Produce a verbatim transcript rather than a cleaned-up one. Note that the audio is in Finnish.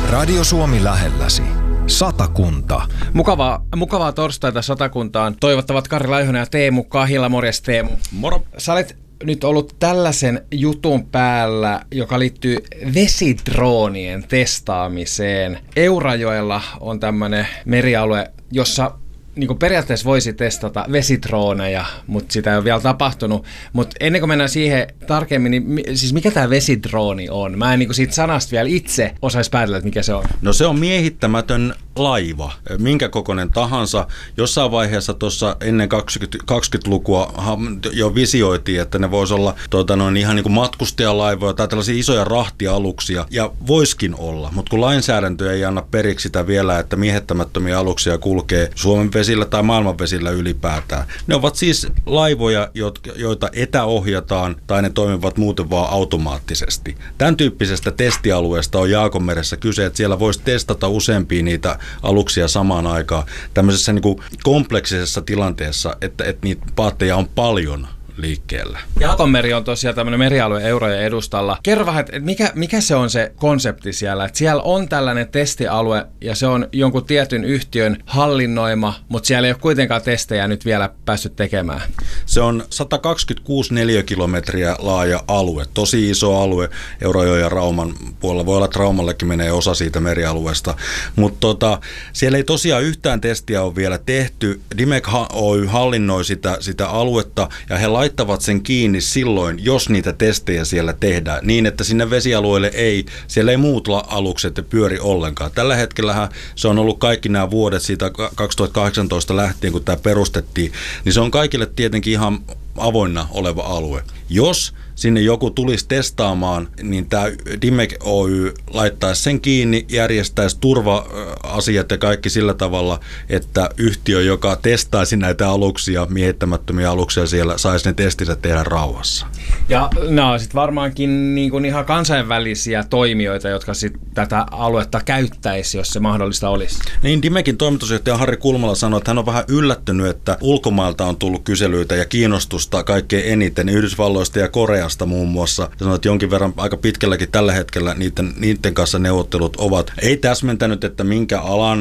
Radio Suomi lähelläsi. Satakunta. Mukavaa, mukavaa torstaita Satakuntaan. Toivottavat Kari Laihonen ja Teemu Kahila. Morjes Teemu. Moro. Sä olet nyt ollut tällaisen jutun päällä, joka liittyy vesidroonien testaamiseen. Eurajoella on tämmöinen merialue, jossa niin kuin periaatteessa voisi testata vesidrooneja, mutta sitä ei ole vielä tapahtunut. Mutta ennen kuin mennään siihen tarkemmin, niin siis mikä tämä vesidrooni on? Mä en niin kuin siitä sanasta vielä itse osaisi päätellä, että mikä se on. No se on miehittämätön laiva, minkä kokoinen tahansa. Jossain vaiheessa tuossa ennen kaksikymmentälukua jo visioitiin, että ne voisi olla tuota, noin ihan niin kuin matkustajalaivoja tai tällaisia isoja rahtialuksia, ja voiskin olla, mutta kun lainsäädäntö ei anna periksi sitä vielä, että miehittämättömiä aluksia kulkee Suomen vesillä tai maailman vesillä ylipäätään. Ne ovat siis laivoja, joita etäohjataan tai ne toimivat muuten vaan automaattisesti. Tämän tyyppisestä testialueesta on Jaakonmeressä kyse, että siellä voisi testata useampia niitä aluksia samaan aikaan tämmöisessä niin kuin kompleksisessa tilanteessa, että, että niitä paatteja on paljon liikkeellä. Jaakonmeri on tosiaan tämmöinen merialue eurojen edustalla. Kerro vähän, että mikä, mikä se on se konsepti siellä? Että siellä on tällainen testialue ja se on jonkun tietyn yhtiön hallinnoima, mutta siellä ei ole kuitenkaan testejä nyt vielä päässyt tekemään. Se on sata kaksikymmentäkuusi neliökilometriä laaja alue, tosi iso alue Eurajoen ja Rauman puolella. Voi olla, että Raumallekin menee osa siitä merialueesta, mutta tota, siellä ei tosiaan yhtään testiä ole vielä tehty. Dimec Oy hallinnoi sitä, sitä aluetta ja he laittavat sen kiinni silloin, jos niitä testejä siellä tehdään, niin että sinne vesialueelle ei, siellä ei muut alukset pyöri ollenkaan. Tällä hetkellähän se on ollut kaikki nämä vuodet siitä kaksituhattakahdeksantoista lähtien, kun tämä perustettiin, niin se on kaikille tietenkin ihan avoinna oleva alue. Jos sinne joku tulisi testaamaan, niin tämä Dimec Oy laittaisi sen kiinni, järjestäisi turva-asiat ja kaikki sillä tavalla, että yhtiö, joka testaisi näitä aluksia, miehittämättömiä aluksia siellä, saisi ne testinsä tehdä rauhassa. Ja nämä on sitten varmaankin niin kuin ihan kansainvälisiä toimijoita, jotka sitten tätä aluetta käyttäisi, jos se mahdollista olisi. Niin, Dimecin toimitusjohtaja Harri Kulmala sanoi, että hän on vähän yllättynyt, että ulkomailta on tullut kyselyitä ja kiinnostusta kaikkein eniten Yhdysvalloista ja Koreasta muun muassa. Sanoi, että jonkin verran aika pitkälläkin tällä hetkellä niiden, niiden kanssa neuvottelut ovat. Ei täsmentänyt, että minkä alan